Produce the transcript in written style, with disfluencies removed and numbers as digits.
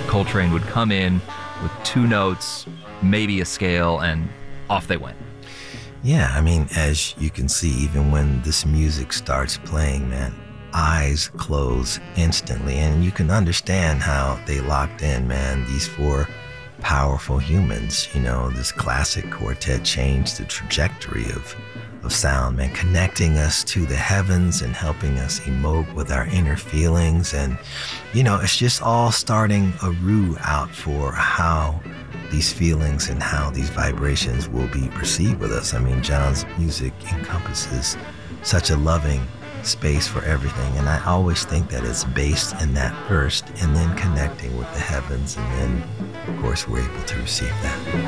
Coltrane would come in with two notes, maybe a scale, and off they went. Yeah, I mean, as you can see, even when this music starts playing, man, eyes close instantly, and you can understand how they locked in, man. These four powerful humans, this classic quartet changed the trajectory of sound, man, connecting us to the heavens and helping us emote with our inner feelings. And, it's just all starting a route out for how these feelings and how these vibrations will be perceived with us. I mean, John's music encompasses such a loving space for everything, and I always think that it's based in that first and then connecting with the heavens, and then of course we're able to receive that.